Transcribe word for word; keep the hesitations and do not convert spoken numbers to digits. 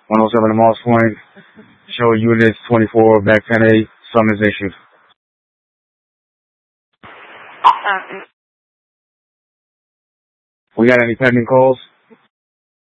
one oh seven to Moss Point. Show units twenty-four, back ten A, summons issued. Uh, We got any pending calls?